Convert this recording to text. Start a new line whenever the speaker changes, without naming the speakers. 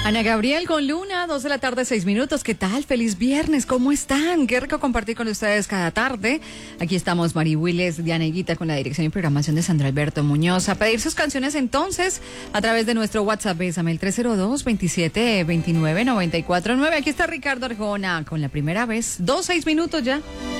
Ana Gabriel con Luna, 2 de la tarde, 6 minutos. ¿Qué tal? Feliz viernes, ¿cómo están? Qué rico compartir con ustedes cada tarde. Aquí estamos Mari Willes, Diana Higuita, con la dirección y programación de Sandra Alberto Muñoz. A pedir sus canciones entonces a través de nuestro WhatsApp, bésame el 302-2729-949. Aquí está Ricardo Arjona con la primera vez. 6 minutos ya.